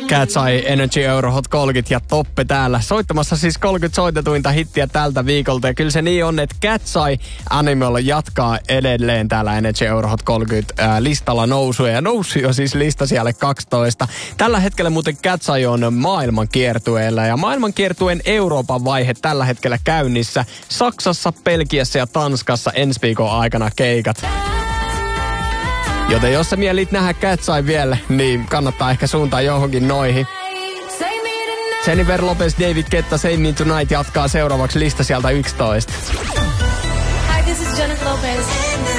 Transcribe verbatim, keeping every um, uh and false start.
Cat's Eye, Energy Euro Hot kolmekymmentä ja Toppe täällä. Soittamassa siis kolmekymmentä soitetuinta hittiä tältä viikolta. Ja kyllä se niin on, että Cat's Eye Animal jatkaa edelleen täällä Energy Euro Hot kolmekymmentä ää, listalla nousua. Ja nousi jo siis lista siellä kaksitoista. Tällä hetkellä muuten Cat's Eye on maailmankiertueella. Ja maailmankiertueen Euroopan vaihe tällä hetkellä käynnissä. Saksassa, Belgiassa ja Tanskassa ensi viikon aikana keikat. Joten jos sä mielit nähdä Cat's Eye vielä, niin kannattaa ehkä suuntaa johonkin noihin. Jennifer Lopez, David Guetta, Save Me Tonight jatkaa seuraavaksi lista sieltä yksitoista. Hi, this is Jennifer Lopez.